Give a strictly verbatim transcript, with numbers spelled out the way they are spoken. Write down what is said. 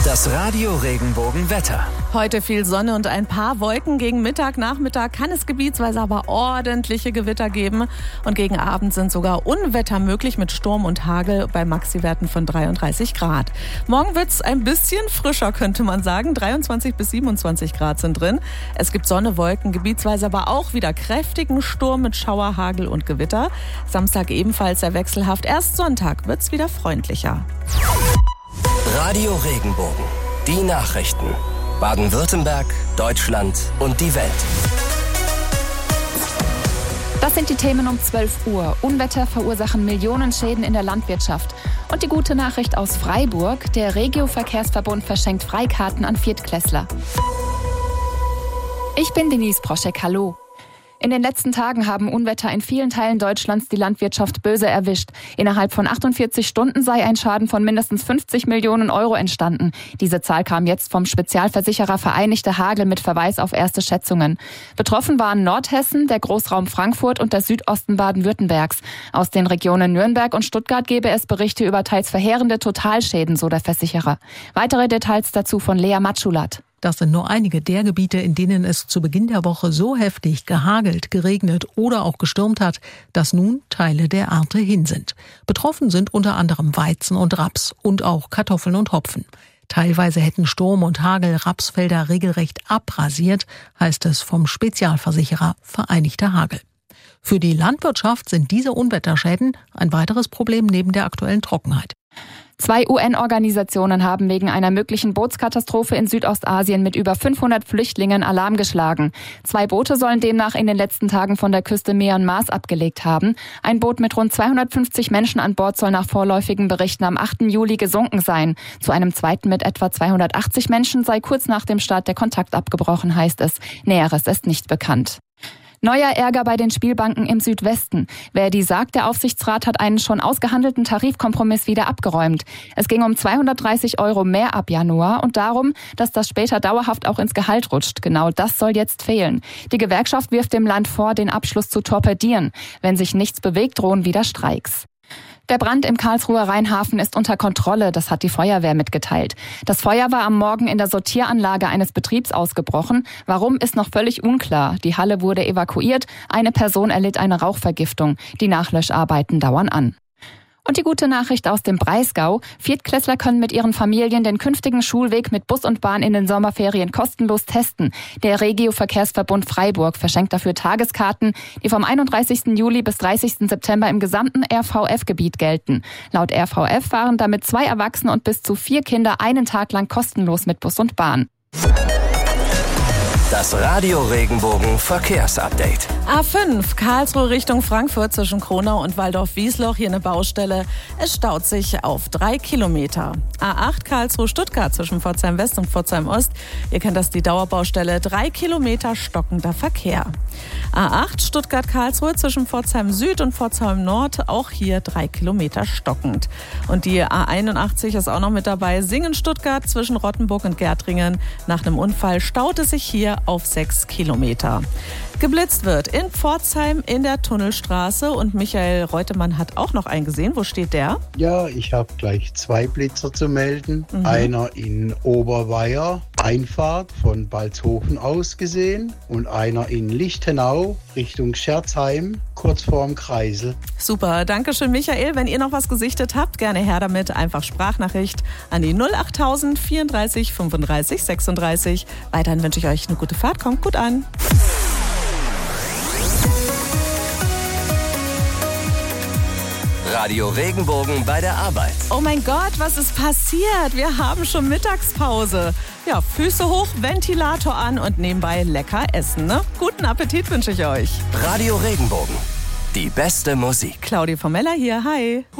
Das Radio Regenbogen Wetter. Heute viel Sonne und ein paar Wolken. Gegen Mittag, Nachmittag kann es gebietsweise aber ordentliche Gewitter geben. Und gegen Abend sind sogar Unwetter möglich mit Sturm und Hagel bei Maxiwerten von dreiunddreißig Grad. Morgen wird es ein bisschen frischer, könnte man sagen. dreiundzwanzig bis siebenundzwanzig Grad sind drin. Es gibt Sonne, Wolken, gebietsweise aber auch wieder kräftigen Sturm mit Schauer, Hagel und Gewitter. Samstag ebenfalls sehr wechselhaft. Erst Sonntag wird es wieder freundlicher. Radio Regenbogen. Die Nachrichten. Baden-Württemberg, Deutschland und die Welt. Das sind die Themen um zwölf Uhr. Unwetter verursachen Millionen Schäden in der Landwirtschaft. Und die gute Nachricht aus Freiburg. Der Regio-Verkehrsverbund verschenkt Freikarten an Viertklässler. Ich bin Denise Proschek. Hallo. In den letzten Tagen haben Unwetter in vielen Teilen Deutschlands die Landwirtschaft böse erwischt. Innerhalb von achtundvierzig Stunden sei ein Schaden von mindestens fünfzig Millionen Euro entstanden. Diese Zahl kam jetzt vom Spezialversicherer Vereinigte Hagel mit Verweis auf erste Schätzungen. Betroffen waren Nordhessen, der Großraum Frankfurt und der Südosten Baden-Württembergs. Aus den Regionen Nürnberg und Stuttgart gebe es Berichte über teils verheerende Totalschäden, so der Versicherer. Weitere Details dazu von Lea Matschulat. Das sind nur einige der Gebiete, in denen es zu Beginn der Woche so heftig gehagelt, geregnet oder auch gestürmt hat, dass nun Teile der Ernte hin sind. Betroffen sind unter anderem Weizen und Raps und auch Kartoffeln und Hopfen. Teilweise hätten Sturm und Hagel Rapsfelder regelrecht abrasiert, heißt es vom Spezialversicherer Vereinigte Hagel. Für die Landwirtschaft sind diese Unwetterschäden ein weiteres Problem neben der aktuellen Trockenheit. Zwei U N-Organisationen haben wegen einer möglichen Bootskatastrophe in Südostasien mit über fünfhundert Flüchtlingen Alarm geschlagen. Zwei Boote sollen demnach in den letzten Tagen von der Küste Myanmars abgelegt haben. Ein Boot mit rund zweihundertfünfzig Menschen an Bord soll nach vorläufigen Berichten am achten Juli gesunken sein. Zu einem zweiten mit etwa zweihundertachtzig Menschen sei kurz nach dem Start der Kontakt abgebrochen, heißt es. Näheres ist nicht bekannt. Neuer Ärger bei den Spielbanken im Südwesten. Wer die sagt, der Aufsichtsrat hat einen schon ausgehandelten Tarifkompromiss wieder abgeräumt. Es ging um zweihundertdreißig Euro mehr ab Januar und darum, dass das später dauerhaft auch ins Gehalt rutscht. Genau das soll jetzt fehlen. Die Gewerkschaft wirft dem Land vor, den Abschluss zu torpedieren. Wenn sich nichts bewegt, drohen wieder Streiks. Der Brand im Karlsruher Rheinhafen ist unter Kontrolle, das hat die Feuerwehr mitgeteilt. Das Feuer war am Morgen in der Sortieranlage eines Betriebs ausgebrochen. Warum, ist noch völlig unklar. Die Halle wurde evakuiert, eine Person erlitt eine Rauchvergiftung. Die Nachlöscharbeiten dauern an. Und die gute Nachricht aus dem Breisgau. Viertklässler können mit ihren Familien den künftigen Schulweg mit Bus und Bahn in den Sommerferien kostenlos testen. Der Regio-Verkehrsverbund Freiburg verschenkt dafür Tageskarten, die vom einunddreißigsten Juli bis dreißigsten September im gesamten R V F-Gebiet gelten. Laut R V F fahren damit zwei Erwachsene und bis zu vier Kinder einen Tag lang kostenlos mit Bus und Bahn. Das Radio Regenbogen Verkehrsupdate. A fünf, Karlsruhe Richtung Frankfurt zwischen Kronau und Waldorf-Wiesloch. Hier eine Baustelle. Es staut sich auf drei Kilometer. A acht, Karlsruhe-Stuttgart zwischen Pforzheim West und Pforzheim Ost. Ihr kennt das, die Dauerbaustelle. Drei Kilometer stockender Verkehr. A acht, Stuttgart-Karlsruhe zwischen Pforzheim Süd und Pforzheim Nord. Auch hier drei Kilometer stockend. Und die A einundachtzig ist auch noch mit dabei. Singen-Stuttgart zwischen Rottenburg und Gärtringen. Nach einem Unfall staut es sich hier auf sechs Kilometer. Geblitzt wird in Pforzheim in der Tunnelstraße und Michael Reutemann hat auch noch einen gesehen. Wo steht der? Ja, ich habe gleich zwei Blitzer zu melden. Mhm. Einer in Oberweier, Einfahrt von Balzhofen aus gesehen und einer in Lichtenau Richtung Scherzheim, kurz vorm Kreisel. Super, danke schön Michael. Wenn ihr noch was gesichtet habt, gerne her damit. Einfach Sprachnachricht an die null achttausend vierunddreißig fünfunddreißig sechsunddreißig. Weiterhin wünsche ich euch eine gute Fahrt. Kommt gut an. Radio Regenbogen bei der Arbeit. Oh mein Gott, was ist passiert? Wir haben schon Mittagspause. Ja, Füße hoch, Ventilator an und nebenbei lecker essen, ne? Guten Appetit wünsche ich euch. Radio Regenbogen. Die beste Musik. Claudia Formella hier, hi.